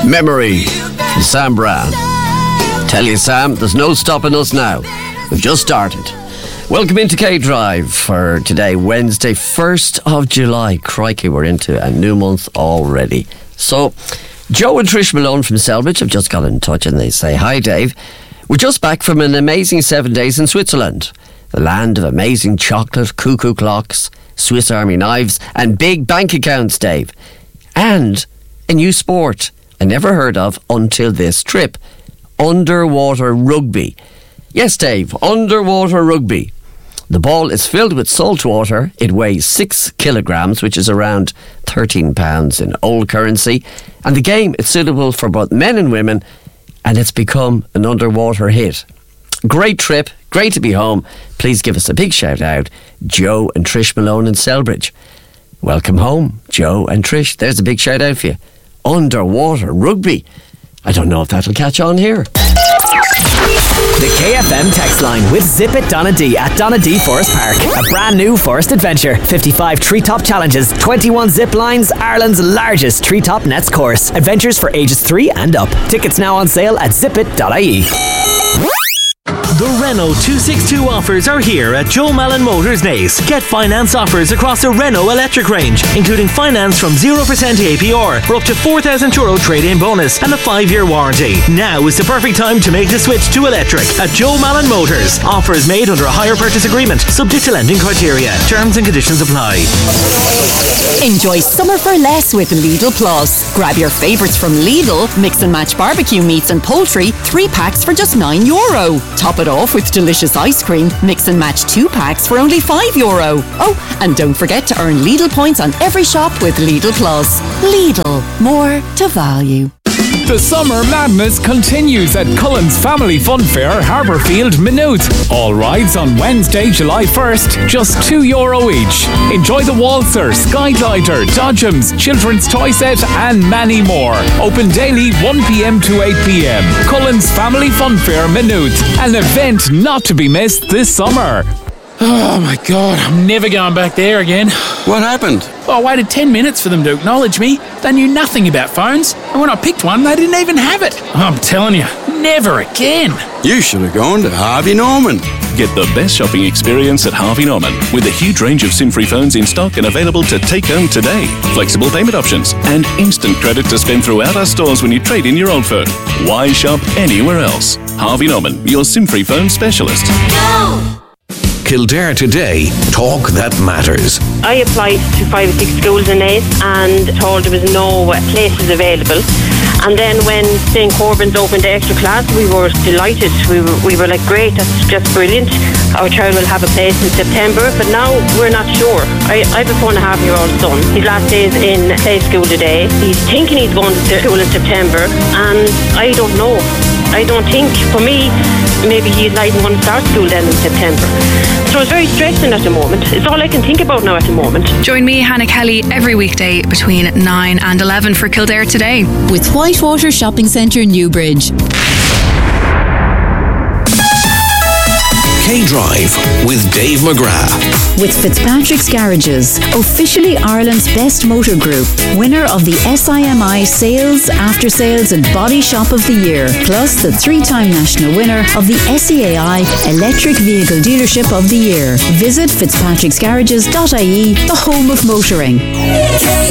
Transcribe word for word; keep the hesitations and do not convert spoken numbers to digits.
Memory from Sam Brown. Tell you, Sam, there's no stopping us now. We've just started. Welcome into K-Drive for today, Wednesday, first of July. Crikey, we're into a new month already. So, Joe and Trish Malone from Selbridge have just got in touch and they say, "Hi Dave, we're just back from an amazing seven days in Switzerland. The land of amazing chocolate, cuckoo clocks, Swiss Army knives and big bank accounts, Dave. And a new sport I never heard of until this trip. Underwater rugby. Yes, Dave, underwater rugby. The ball is filled with salt water. It weighs six kilograms, which is around thirteen pounds in old currency. And the game is suitable for both men and women, and it's become an underwater hit. Great trip, great to be home. Please give us a big shout out, Joe and Trish Malone in Selbridge." Welcome home, Joe and Trish. There's a big shout out for you. Underwater rugby. I don't know if that'll catch on here. The K F M text line with Zip It Donna D at Donna D Forest Park. A brand new forest adventure. fifty-five treetop challenges, twenty-one zip lines, Ireland's largest treetop nets course. Adventures for ages three and up. Tickets now on sale at zip it dot I E. The Renault two sixty-two offers are here at Joe Malin Motors Naas. Get finance offers across a Renault electric range, including finance from zero percent A P R for up to four thousand euro trade-in bonus and a five-year warranty. Now is the perfect time to make the switch to electric at Joe Malin Motors. Offers made under a hire purchase agreement, subject to lending criteria. Terms and conditions apply. Enjoy summer for less with Lidl Plus. Grab your favourites from Lidl, mix and match barbecue meats and poultry, three packs for just nine euro. Top it off with delicious ice cream, mix and match two packs for only five euro. Oh, and don't forget to earn Lidl points on every shop with Lidl Plus. Lidl, more to value. The summer madness continues at Cullen's Family Fun Fair, Harbourfield, Maynooth. All rides on Wednesday, July first, just two euro each. Enjoy the Waltzer, Skyglider, Dodgems, Children's Toy Set and many more. Open daily one p.m. to eight p.m. Cullen's Family Fun Fair, Maynooth. An event not to be missed this summer. Oh my God, I'm never going back there again. What happened? Well, I waited ten minutes for them to acknowledge me. They knew nothing about phones, and when I picked one, they didn't even have it. I'm telling you, never again. You should have gone to Harvey Norman. Get the best shopping experience at Harvey Norman with a huge range of SIM-free phones in stock and available to take home today. Flexible payment options and instant credit to spend throughout our stores when you trade in your old phone. Why shop anywhere else? Harvey Norman, your SIM-free phone specialist. Go! Kildare Today, talk that matters. I applied to five or six schools in Naas and told there was no places available. And then when Saint Corbin's opened the extra class, we were delighted. We were, we were like, great, that's just brilliant. Our child will have a place in September, but now we're not sure. I, I have a four and a half year old son. His last day is in play school today. He's thinking he's going to school in September, and I don't know. I don't think, for me, maybe he's not even going to start school then in September. So it's very stressing at the moment. It's all I can think about now at the moment. Join me, Hannah Kelly, every weekday between nine and eleven for Kildare Today. With Whitewater Shopping Centre, Newbridge. K-Drive with Dave McGrath. With Fitzpatrick's Garages, officially Ireland's best motor group, winner of the S I M I Sales, After Sales and Body Shop of the Year, plus the three-time national winner of the S E A I Electric Vehicle Dealership of the Year. Visit fitzpatricks garages dot I E, the home of motoring.